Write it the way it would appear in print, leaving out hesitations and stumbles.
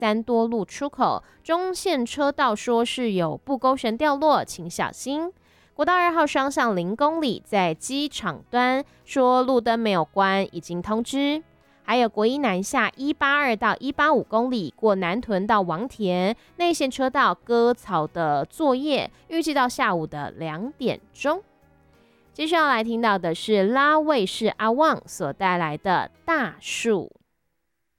三多路出口中线车道说是有布钩绳掉落，请小心。国道2号双向0公里，在机场端说路灯没有关，已经通知。还有国一南下182到185公里，过南屯到王田内线车道割草的作业，预计到下午的2点钟。接下来听到的是拉卫视阿旺所带来的大树。